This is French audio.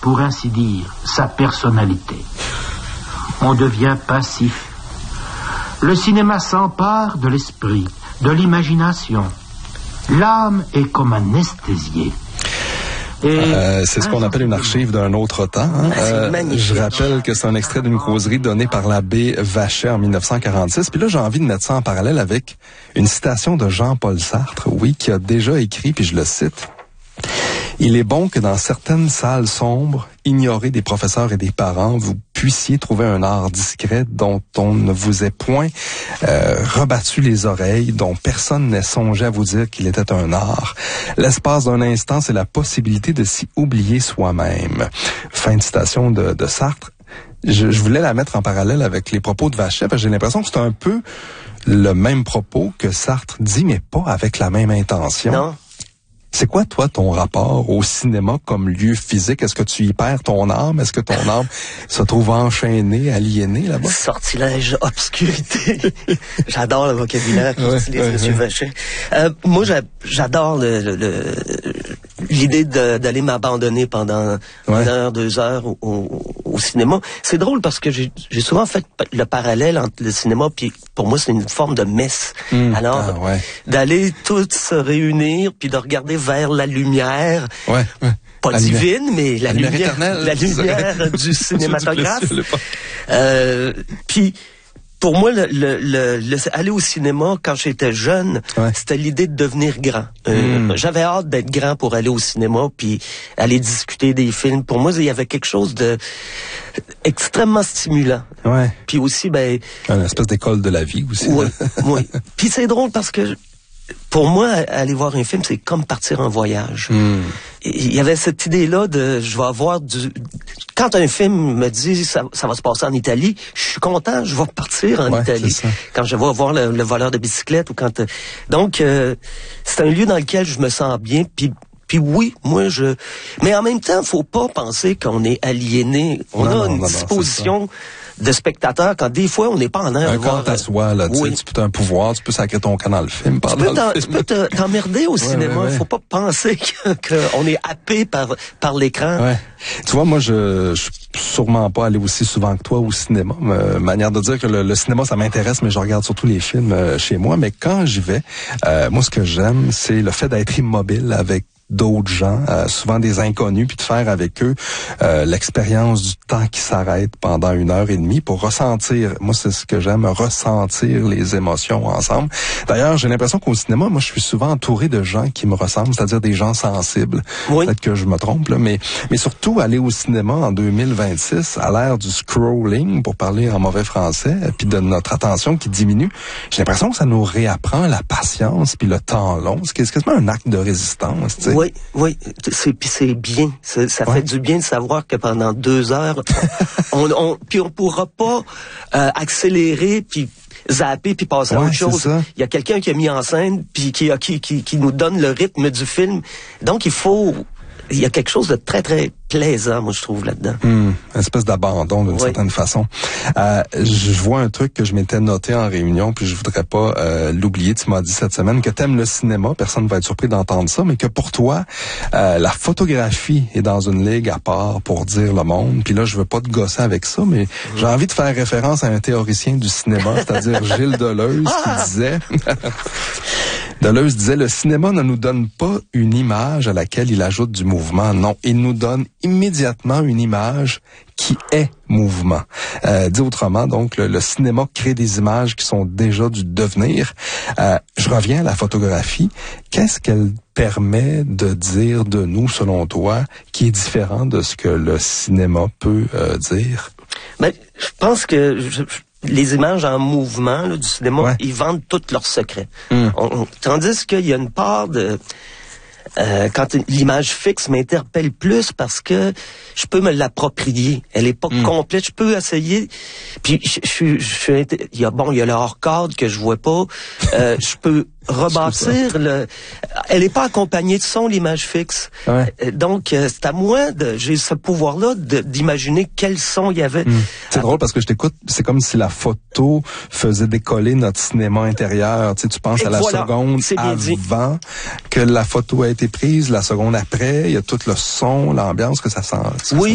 pour ainsi dire, sa personnalité. On devient passif. Le cinéma s'empare de l'esprit, de l'imagination. L'âme est comme anesthésiée. C'est ce qu'on appelle une archive d'un autre temps. Hein? Je rappelle que c'est un extrait d'une causerie donnée par l'abbé Vachet en 1946. Puis là, j'ai envie de mettre ça en parallèle avec une citation de Jean-Paul Sartre, oui, qui a déjà écrit, puis je le cite. « Il est bon que dans certaines salles sombres, ignorées des professeurs et des parents, vous puissiez trouver un art discret dont on ne vous ait point rebattu les oreilles, dont personne n'ait songé à vous dire qu'il était un art. L'espace d'un instant, c'est la possibilité de s'y oublier soi-même. » Fin de citation de Sartre. Je voulais la mettre en parallèle avec les propos de Vachet, parce que j'ai l'impression que c'est un peu le même propos que Sartre dit, mais pas avec la même intention. Non. C'est quoi, toi, ton rapport au cinéma comme lieu physique? Est-ce que tu y perds ton âme? Est-ce que ton âme se trouve enchaînée, aliénée là-bas? Sortilège, obscurité. J'adore le vocabulaire qu'utilise M. Vachet. Moi, j'adore l'idée d'aller m'abandonner pendant 1 heure, 2 heures au cinéma. C'est drôle parce que j'ai souvent fait le parallèle entre le cinéma puis pour moi, c'est une forme de messe. Alors, d'aller tous se réunir puis de regarder vers la lumière. Pas la divine, mais la lumière éternelle, la lumière du cinématographe. Puis, pour moi, aller au cinéma quand j'étais jeune, c'était l'idée de devenir grand. J'avais hâte d'être grand pour aller au cinéma puis aller discuter des films. Pour moi, il y avait quelque chose de extrêmement stimulant. Puis aussi, une espèce d'école de la vie aussi. Oui. Puis c'est drôle parce que pour moi, aller voir un film, c'est comme partir en voyage. Il y avait cette idée-là de, je vais avoir quand un film me dit ça va se passer en Italie, je suis content, je vais partir en Italie. Quand je vais voir le voleur de bicyclette ou quand... Donc, c'est un lieu dans lequel je me sens bien, puis oui, moi mais en même temps, faut pas penser qu'on est aliéné. On a une disposition de spectateurs quand des fois on n'est pas en air. Un quant à soi, là, tu peux un pouvoir, tu peux sacrer ton camp dans le film pendant le film. Tu peux t'emmerder au cinéma. Faut pas penser qu'on est happé par l'écran. Tu vois, moi, je suis sûrement pas allé aussi souvent que toi au cinéma. Manière de dire que le cinéma, ça m'intéresse, mais je regarde surtout les films chez moi. Mais quand j'y vais, moi, ce que j'aime, c'est le fait d'être immobile avec d'autres gens, souvent des inconnus, puis de faire avec eux l'expérience du temps qui s'arrête pendant 1h30 pour ressentir, moi c'est ce que j'aime, ressentir les émotions ensemble. D'ailleurs, j'ai l'impression qu'au cinéma, moi je suis souvent entouré de gens qui me ressemblent, c'est-à-dire des gens sensibles. Peut-être que je me trompe, là, mais surtout aller au cinéma en 2026, à l'ère du scrolling, pour parler en mauvais français, puis de notre attention qui diminue, j'ai l'impression que ça nous réapprend la patience puis le temps long. C'est quasiment un acte de résistance, tu sais. Oui, c'est bien. Ça fait du bien de savoir que pendant 2 heures, on pourra pas accélérer puis zapper puis passer à autre chose. Il y a quelqu'un qui a mis en scène puis qui nous donne le rythme du film. Donc il y a quelque chose de très très plaisant, moi je trouve là-dedans. Une espèce d'abandon d'une certaine façon. Je vois un truc que je m'étais noté en réunion, puis je voudrais pas l'oublier. Tu m'as dit cette semaine que t'aimes le cinéma, personne ne va être surpris d'entendre ça, mais que pour toi, la photographie est dans une ligue à part pour dire le monde. Puis là, je veux pas te gosser avec ça, mais j'ai envie de faire référence à un théoricien du cinéma, c'est-à-dire Gilles Deleuze, qui disait... Deleuze disait, le cinéma ne nous donne pas une image à laquelle il ajoute du mouvement. Non, il nous donne immédiatement une image qui est mouvement. Dit autrement, donc, le cinéma crée des images qui sont déjà du devenir. Je reviens à la photographie. Qu'est-ce qu'elle permet de dire de nous, selon toi, qui est différent de ce que le cinéma peut dire? Je pense que... les images en mouvement là, du cinéma, ils vendent tous leurs secrets. Tandis qu'il y a une part de... quand l'image fixe m'interpelle plus parce que je peux me l'approprier. Elle est pas complète. Je peux essayer. Puis il y a le hors-cadre que je vois pas. Je peux rebâtir elle est pas accompagnée de son, l'image fixe. Donc c'est à moi j'ai ce pouvoir-là d'imaginer quel son il y avait. C'est drôle parce que je t'écoute, c'est comme si la photo faisait décoller notre cinéma intérieur. Tu sais, tu penses à la seconde avant que la photo a été prise, la seconde après, il y a tout le son, l'ambiance que ça sent.